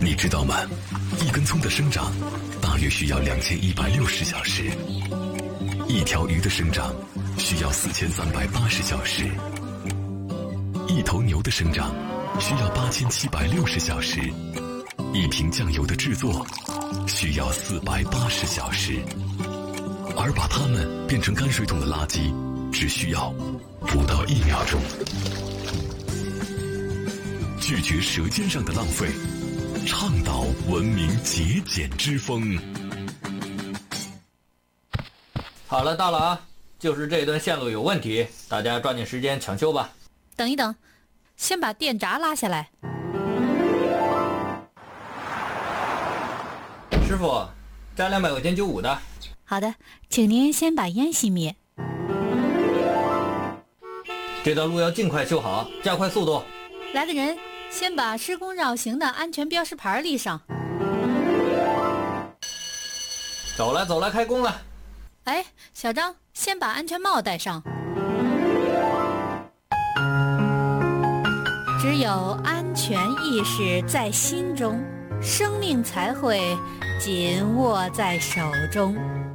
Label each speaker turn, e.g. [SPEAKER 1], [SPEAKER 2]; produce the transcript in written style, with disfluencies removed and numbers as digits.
[SPEAKER 1] 你知道吗？一根葱的生长大约需要2160小时，一条鱼的生长需要4380小时，一头牛的生长需要8760小时，一瓶酱油的制作需要480小时，而把它们变成泔水桶的垃圾只需要不到1秒钟。拒绝舌尖上的浪费，倡导文明节俭之风。
[SPEAKER 2] 好了，到了啊，就是这段线路有问题，大家抓紧时间抢修吧。
[SPEAKER 3] 等一等，先把电闸拉下来。
[SPEAKER 2] 师傅，加200块钱95的。
[SPEAKER 3] 好的，请您先把烟熄灭。
[SPEAKER 2] 这道路要尽快修好，加快速度。
[SPEAKER 3] 来个人，先把施工绕行的安全标识牌立上。
[SPEAKER 2] 走了走了，开工了。
[SPEAKER 3] 哎，小张，先把安全帽戴上。只有安全意识在心中，生命才会紧握在手中。